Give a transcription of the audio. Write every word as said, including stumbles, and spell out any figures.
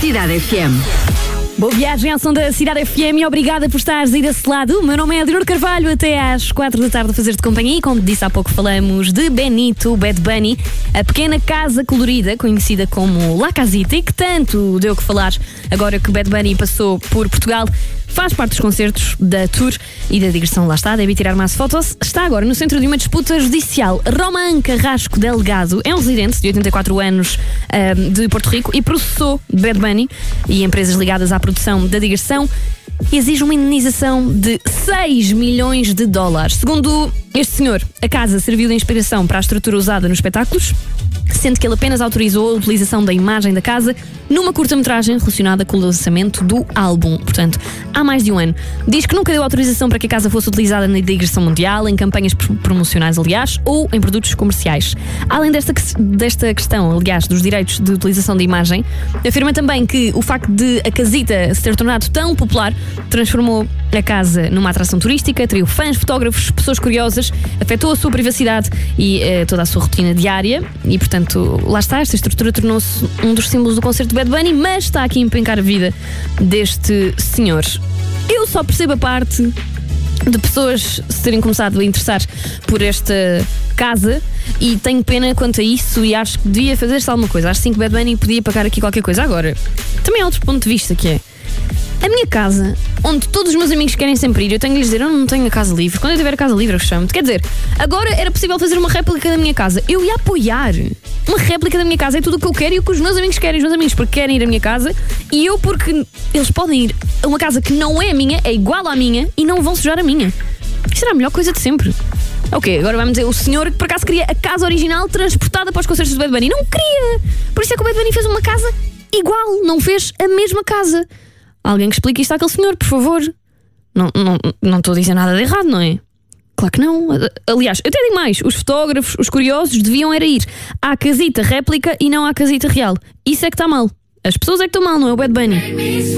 Cidade F M. Boa viagem ao som da Cidade F M e obrigada por estares aí desse lado. O meu nome é Leonor Carvalho, até às quatro da tarde a fazer-te companhia e, como disse há pouco, falamos de Benito, Bad Bunny, a pequena casa colorida, conhecida como La Casita, e que tanto deu que falar agora que o Bad Bunny passou por Portugal. Faz parte dos concertos da Tour e da digressão, lá está, deve tirar mais fotos. Está agora no centro de uma disputa judicial. Román Carrasco Delgado é um residente de oitenta e quatro anos um, de Porto Rico e processou Bad Bunny e empresas ligadas à produção da digressão e exige uma indenização de seis milhões de dólares. Segundo este senhor, a casa serviu de inspiração para a estrutura usada nos espetáculos, sendo que ele apenas autorizou a utilização da imagem da casa numa curta-metragem relacionada com o lançamento do álbum, portanto, há mais de um ano. Diz que nunca deu autorização para que a casa fosse utilizada na digressão mundial, em campanhas promocionais, aliás, ou em produtos comerciais. Além desta, desta questão, aliás, dos direitos de utilização da imagem, afirma também que o facto de a casita se ter tornado tão popular transformou a casa numa atração turística, atraiu fãs, fotógrafos, pessoas curiosas, afetou a sua privacidade e eh, toda a sua rotina diária e, portanto, lá está, esta estrutura tornou-se um dos símbolos do concerto de Bad Bunny, mas está aqui a empencar a vida deste senhor. Eu só percebo a parte de pessoas se terem começado a interessar por esta casa e tenho pena quanto a isso e acho que devia fazer-se alguma coisa. Acho sim que Bad Bunny podia pagar aqui qualquer coisa. Agora, também há outro ponto de vista que é a minha casa, onde todos os meus amigos querem sempre ir, eu tenho de lhes dizer, eu não tenho a casa livre. Quando eu tiver a casa livre eu chamo-te. Quer dizer, agora era possível fazer uma réplica da minha casa. Eu ia apoiar uma réplica da minha casa, é tudo o que eu quero e o que os meus amigos querem. Os meus amigos porque querem ir à minha casa e eu porque eles podem ir a uma casa que não é a minha, é igual à minha e não vão sujar a minha. Isto era a melhor coisa de sempre. Ok, agora vamos dizer, o senhor que por acaso queria a casa original transportada para os concertos do Bad Bunny. Não queria! Por isso é que o Bad Bunny fez uma casa igual, não fez a mesma casa. Alguém que explique isto àquele senhor, por favor. Não, não, não estou a dizer nada de errado, não é? Claro que não. Aliás, eu até digo mais, os fotógrafos, os curiosos deviam era ir à casita réplica e não à casita real. Isso é que está mal. As pessoas é que estão mal, não é o Bad Bunny.